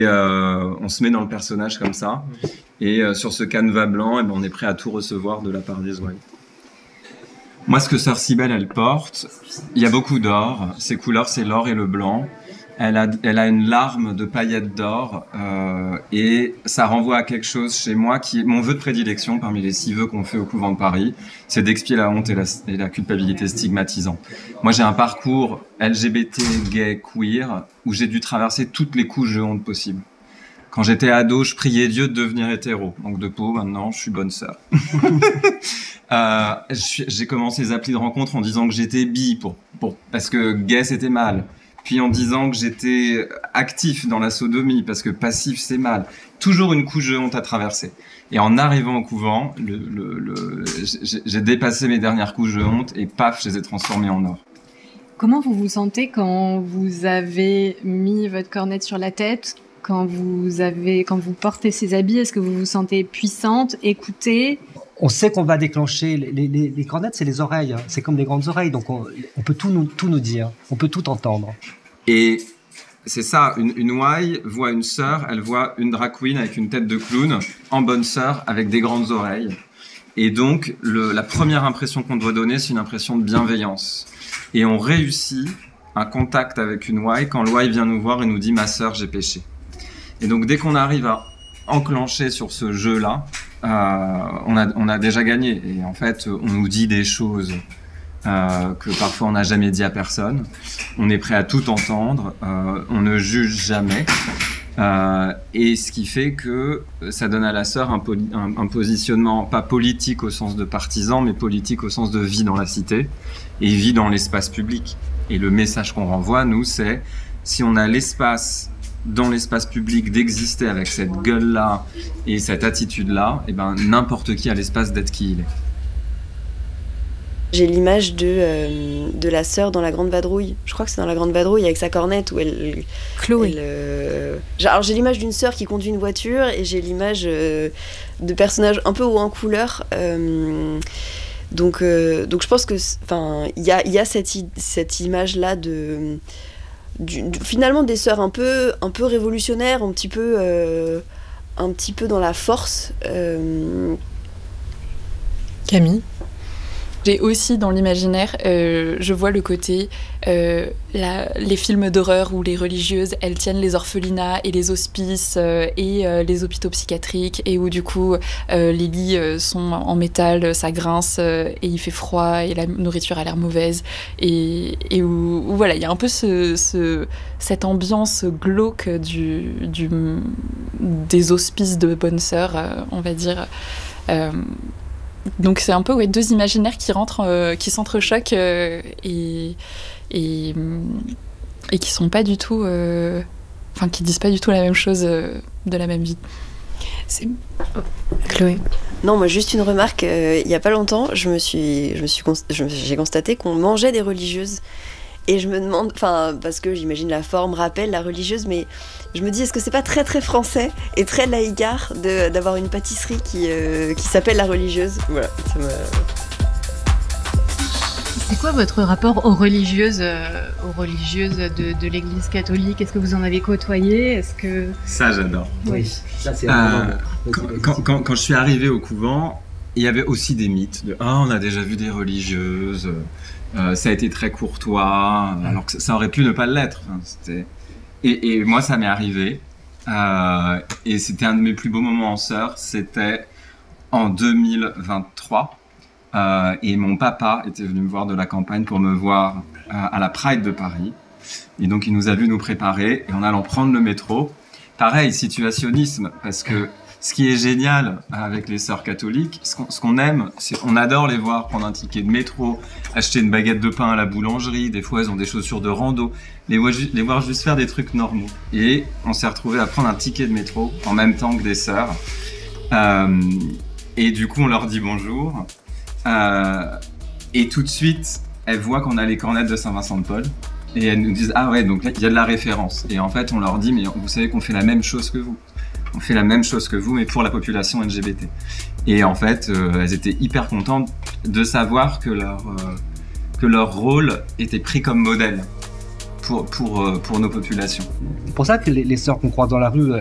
Et, on se met dans le personnage comme ça. Et sur ce canevas blanc, eh ben, on est prêt à tout recevoir de la part des ouailles. Moi, ce que Sœur Cybèle, elle porte, il y a beaucoup d'or. Ses couleurs, c'est l'or et le blanc. Elle a une larme de paillettes d'or et ça renvoie à quelque chose chez moi qui est mon vœu de prédilection parmi les 6 vœux qu'on fait au couvent de Paris, c'est d'expier la honte et la culpabilité stigmatisant. Moi, j'ai un parcours LGBT, gay, queer où j'ai dû traverser toutes les couches de honte possibles. Quand j'étais ado, je priais Dieu de devenir hétéro. Donc de peau, maintenant, je suis bonne sœur. J'ai commencé les applis de rencontre en disant que j'étais bi parce que gay, c'était mal. Puis en disant que j'étais actif dans la sodomie, parce que passif, c'est mal. Toujours une couche de honte à traverser. Et en arrivant au couvent, j'ai dépassé mes dernières couches de honte et paf, je les ai transformées en or. Comment vous vous sentez quand vous avez mis votre cornette sur la tête, quand vous portez ces habits? Est-ce que vous vous sentez puissante, écoutée? On sait qu'on va déclencher les cornettes, c'est les oreilles, hein. C'est comme des grandes oreilles, donc on peut tout nous dire, on peut tout entendre. Et c'est ça, une ouaille voit une sœur, elle voit une drag queen avec une tête de clown, en bonne sœur, avec des grandes oreilles. Et donc, la première impression qu'on doit donner, c'est une impression de bienveillance. Et on réussit un contact avec une ouaille quand l'ouaille vient nous voir et nous dit « ma sœur, j'ai péché ». Et donc, dès qu'on arrive à enclencher sur ce jeu-là, on a déjà gagné. Et en fait, on nous dit des choses que parfois on n'a jamais dit à personne. On est prêt à tout entendre. On ne juge jamais. Et ce qui fait que ça donne à la sœur un positionnement pas politique au sens de partisan, mais politique au sens de vie dans la cité et vie dans l'espace public. Et le message qu'on renvoie, nous, c'est si on a l'espace dans l'espace public d'exister avec cette gueule-là et cette attitude-là, et ben n'importe qui a l'espace d'être qui il est. J'ai l'image de la sœur dans La Grande Vadrouille. Je crois que c'est dans La Grande Vadrouille avec sa cornette où elle... Chloé. Alors j'ai l'image d'une sœur qui conduit une voiture et j'ai l'image de personnages un peu haut en couleur. Donc je pense que il y a cette image-là finalement des sœurs un peu révolutionnaires, un petit peu dans la force. Camille? J'ai aussi dans l'imaginaire, je vois le côté, les films d'horreur où les religieuses, elles tiennent les orphelinats et les hospices et les hôpitaux psychiatriques et où du coup les lits sont en métal, ça grince et il fait froid et la nourriture a l'air mauvaise et où voilà, il y a un peu cette ambiance glauque des hospices de bonnes sœurs, on va dire. Donc c'est un peu deux imaginaires qui rentrent, qui s'entrechoquent et qui sont pas du tout, qui disent pas du tout la même chose de la même vie. Chloé. Non, moi juste une remarque. Il y a pas longtemps, j'ai constaté qu'on mangeait des religieuses. Et je me demande, parce que j'imagine la forme rappelle la religieuse, mais je me dis, est-ce que c'est pas très très français et très laïcard d'avoir une pâtisserie qui s'appelle la religieuse? Voilà, ça me... C'est quoi votre rapport aux religieuses de l'Église catholique? Est-ce que vous en avez côtoyé? Est-ce que... Ça, j'adore. Oui, ça c'est quand je suis arrivé au couvent, il y avait aussi des mythes de « Ah, on a déjà vu des religieuses ». Ça a été très courtois, alors que ça aurait pu ne pas l'être. Et moi, ça m'est arrivé. Et c'était un de mes plus beaux moments en sœur. C'était en 2023. Et mon papa était venu me voir de la campagne pour me voir à la Pride de Paris. Et donc, il nous a vu nous préparer. Et en allant prendre le métro, pareil, situationnisme, parce que ce qui est génial avec les sœurs catholiques, ce qu'on aime, c'est qu'on adore les voir prendre un ticket de métro, acheter une baguette de pain à la boulangerie, des fois elles ont des chaussures de rando, les voir juste faire des trucs normaux. Et on s'est retrouvés à prendre un ticket de métro en même temps que des sœurs. Et du coup on leur dit bonjour. Et tout de suite, elles voient qu'on a les cornettes de Saint-Vincent-de-Paul. Et elles nous disent « Ah ouais, donc là, il y a de la référence ». Et en fait, on leur dit « Mais vous savez qu'on fait la même chose que vous. On fait la même chose que vous, mais pour la population LGBT ». Et en fait, elles étaient hyper contentes de savoir que leur rôle était pris comme modèle pour nos populations. C'est pour ça que les sœurs qu'on croise dans la rue,